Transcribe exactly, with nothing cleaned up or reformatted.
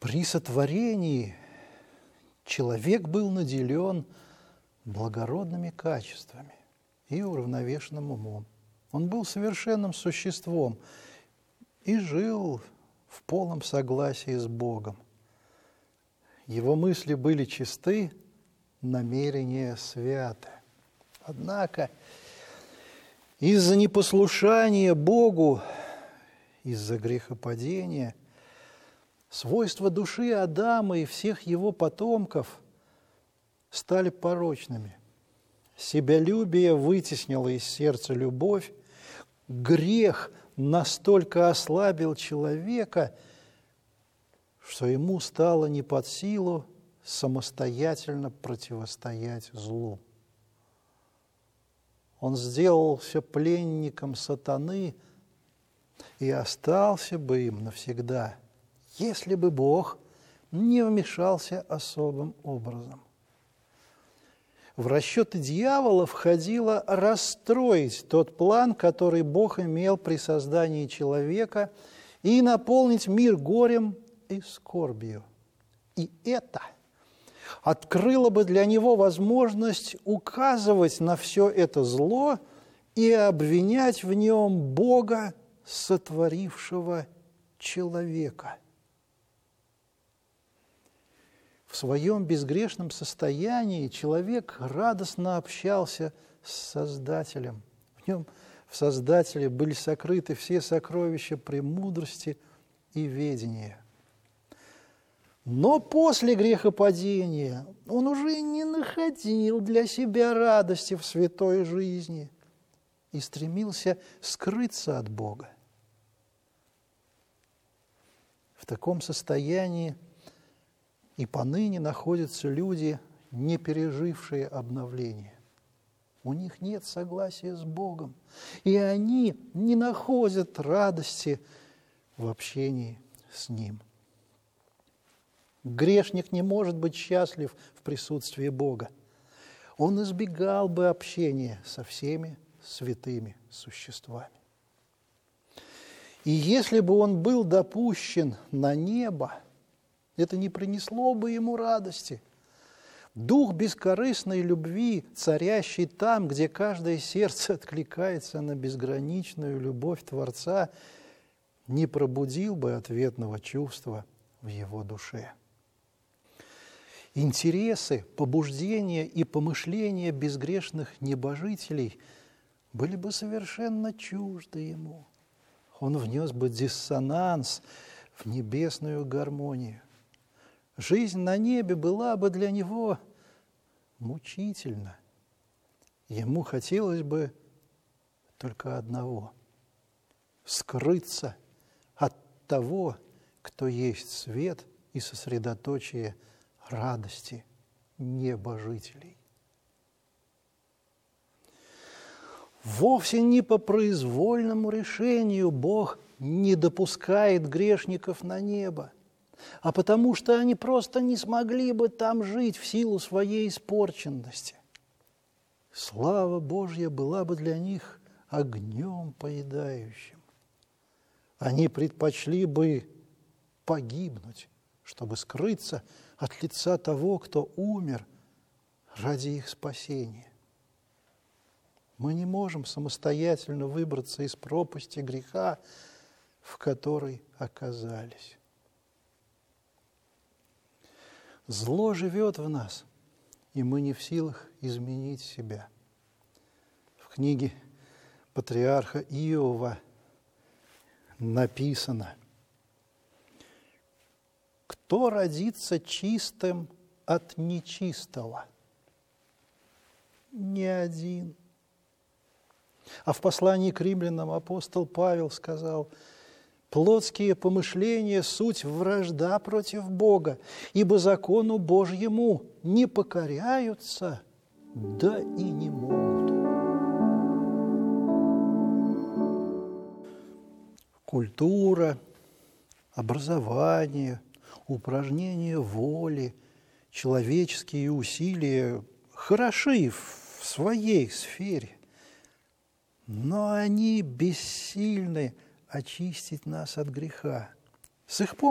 При сотворении человек был наделен благородными качествами и уравновешенным умом. Он был совершенным существом и жил в полном согласии с Богом. Его мысли были чисты, намерения святы. Однако из-за непослушания Богу, из-за грехопадения, свойства души Адама и всех его потомков стали порочными. Себялюбие вытеснило из сердца любовь, грех настолько ослабил человека, что ему стало не под силу самостоятельно противостоять злу. Он сделался пленником сатаны и остался бы им навсегда, если бы Бог не вмешался особым образом. В расчеты дьявола входило расстроить тот план, который Бог имел при создании человека, и наполнить мир горем и скорбью. И это открыло бы для него возможность указывать на все это зло и обвинять в нем Бога, сотворившего человека. В своем безгрешном состоянии человек радостно общался с Создателем. В нем, в Создателе, были сокрыты все сокровища премудрости и ведения. Но после грехопадения он уже не находил для себя радости в святой жизни и стремился скрыться от Бога. В таком состоянии и поныне находятся люди, не пережившие обновление. У них нет согласия с Богом, и они не находят радости в общении с Ним. Грешник не может быть счастлив в присутствии Бога. Он избегал бы общения со всеми святыми существами. И если бы он был допущен на небо, это не принесло бы ему радости. Дух бескорыстной любви, царящий там, где каждое сердце откликается на безграничную любовь Творца, не пробудил бы ответного чувства в его душе. Интересы, побуждения и помышления безгрешных небожителей были бы совершенно чужды ему. Он внес бы диссонанс в небесную гармонию. Жизнь на небе была бы для него мучительна. Ему хотелось бы только одного – скрыться от того, кто есть свет и сосредоточие радости небожителей. Вовсе не по произвольному решению Бог не допускает грешников на небо, а потому что они просто не смогли бы там жить в силу своей испорченности. Слава Божья была бы для них огнем поедающим. Они предпочли бы погибнуть, чтобы скрыться от лица того, кто умер ради их спасения. Мы не можем самостоятельно выбраться из пропасти греха, в которой оказались. Зло живет в нас, и мы не в силах изменить себя. В книге патриарха Иова написано: «Кто родится чистым от нечистого? Ни один». А в послании к римлянам апостол Павел сказал: «Плотские помышления – суть вражда против Бога, ибо закону Божьему не покоряются, да и не могут». Культура, образование, упражнение воли, человеческие усилия хороши в своей сфере, но они бессильны очистить нас от греха. С их помощью